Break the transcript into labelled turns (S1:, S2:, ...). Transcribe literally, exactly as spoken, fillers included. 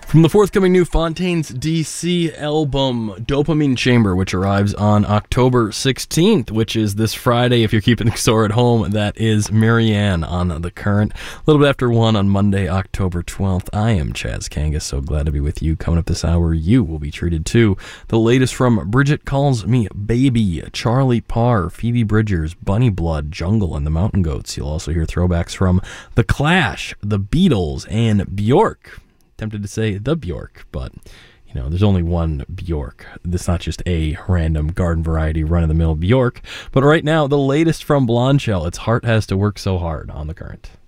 S1: From the forthcoming new Fontaines D C album, Dopamine Chamber, which arrives on October sixteenth, which is this Friday if you're keeping the score at home. That is Marianne on The Current. A little bit after one on Monday, October twelfth. I am Chaz Kangas, so glad to be with you. Coming up this hour, you will be treated to the latest from Bridget Calls Me Baby, Charlie Parr, Phoebe Bridgers, Bunny Blood, Jungle, and the Mountain Goats. You'll also hear throwbacks from The Clash, The Beatles, and Bjork. Tempted to say the Bjork, but you know, there's only one Bjork. This is not just a random garden variety run-of-the-mill Bjork. But right now, the latest from Blondshell, Its Heart Has to Work So Hard on The Current.